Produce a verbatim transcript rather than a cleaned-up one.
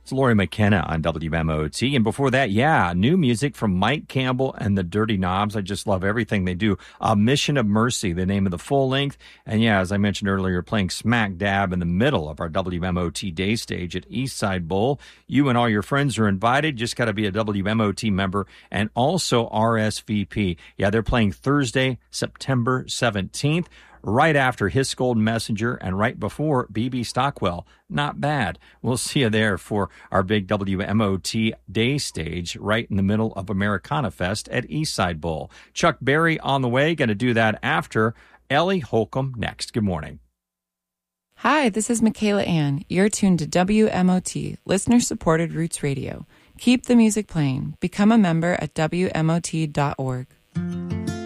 It's Lori McKenna on W M O T. And before that, yeah, new music from Mike Campbell and the Dirty Knobs. I just love everything they do. Uh, Mission of Mercy, the name of the full length. And yeah, as I mentioned earlier, playing smack dab in the middle of our W M O T Day Stage at Eastside Bowl. You and all your friends are invited. Just got to be a W M O T member and also R S V P. Yeah, they're playing Thursday, September seventeenth. Right after His Golden Messenger and right before B B Stockwell. Not bad. We'll see you there for our big W M O T Day Stage right in the middle of Americana Fest at Eastside Bowl. Chuck Berry on the way. Going to do that after Ellie Holcomb next. Good morning. Hi, this is Michaela Ann. You're tuned to W M O T, listener-supported Roots Radio. Keep the music playing. Become a member at W M O T dot org.